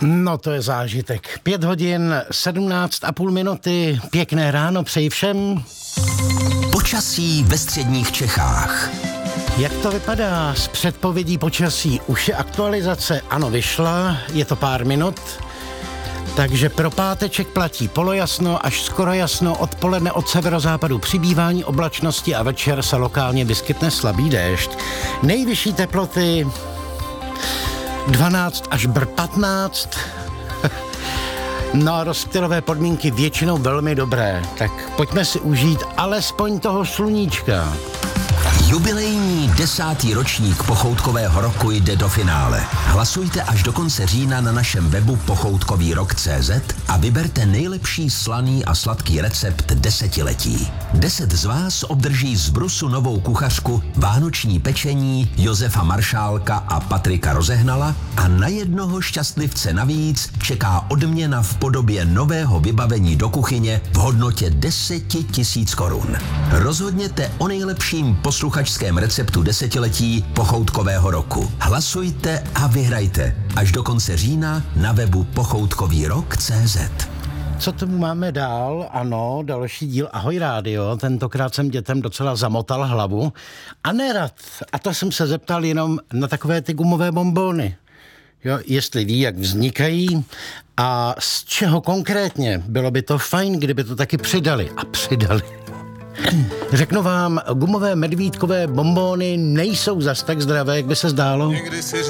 No to je zážitek. 5 hodin, 17,5 minuty, pěkné ráno přeji všem. Počasí ve středních Čechách. Jak to vypadá s předpovědí počasí? Už je aktualizace? Ano, vyšla, je to pár minut. Takže pro páteček platí polojasno až skoro jasno, odpoledne od severozápadu přibývání oblačnosti a večer se lokálně vyskytne slabý déšť. Nejvyšší teploty 12 až 15. No a rozptylové podmínky většinou velmi dobré, tak pojďme si užít alespoň toho sluníčka. Jubilejní 10. ročník Pochoutkového roku jde do finále. Hlasujte až do konce října na našem webu pochoutkovýrok.cz a vyberte nejlepší slaný a sladký recept desetiletí. 10 z vás obdrží z Brusu novou kuchařku, vánoční pečení Josefa Maršálka a Patrika Rozehnala a na jednoho šťastlivce navíc čeká odměna v podobě nového vybavení do kuchyně v hodnotě 10 000 korun. Rozhodněte o nejlepším posluchačském receptu desetiletí Pochoutkového roku. Hlasujte a vyhrajte až do konce října na webu pochoutkovýrok.cz. Co tomu máme dál? Ano, další díl Ahoj rádio. Tentokrát jsem dětem docela zamotal hlavu. A nerad. A to jsem se zeptal jenom na takové ty gumové bonbony. Jo, jestli ví, jak vznikají a z čeho konkrétně. Bylo by to fajn, kdyby to taky přidali. A přidali. Řeknu vám, gumové medvídkové bonbony nejsou zas tak zdravé, jak by se zdálo.